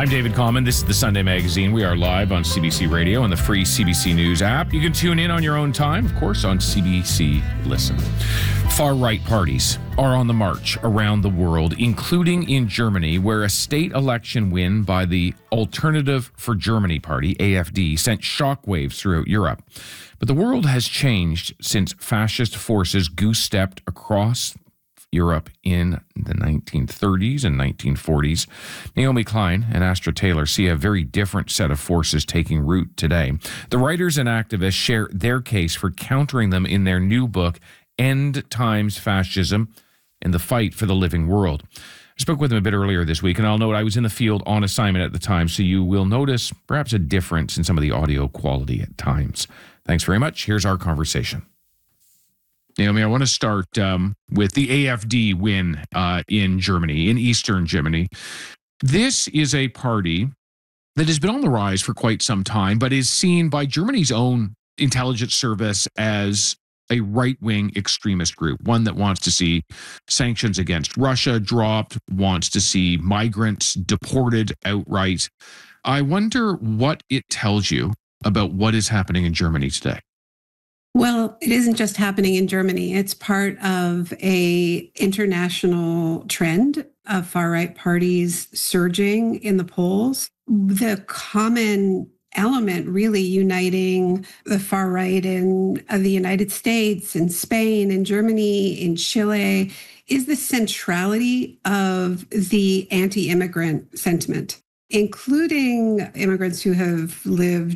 I'm David Common. This is the Sunday Magazine. We are live on CBC Radio and the free CBC News app. You can tune in on your own time, of course, on CBC Listen. Far-right parties are on the march around the world, including in Germany, where a state election win by the Alternative for Germany Party, AfD, sent shockwaves throughout Europe. But the world has changed since fascist forces goose-stepped across Europe in the 1930s and 1940s. Naomi Klein and Astra Taylor see a very different set of forces taking root today. The writers and activists share their case for countering them in their new book, End Times Fascism and the Fight for the Living World. I spoke with them a bit earlier this week, and I'll note I was in the field on assignment at the time, so you will notice perhaps a difference in some of the audio quality at times. Thanks very much. Here's our conversation. Naomi, I want to start with the AfD win in Germany, in Eastern Germany. This is a party that has been on the rise for quite some time, but is seen by Germany's own intelligence service as a right-wing extremist group, one that wants to see sanctions against Russia dropped, wants to see migrants deported outright. I wonder what it tells you about what is happening in Germany today. Well, it isn't just happening in Germany. It's part of an international trend of far-right parties surging in the polls. The common element really uniting the far right in the United States, in Spain, in Germany, in Chile, is the centrality of the anti-immigrant sentiment, including immigrants who have lived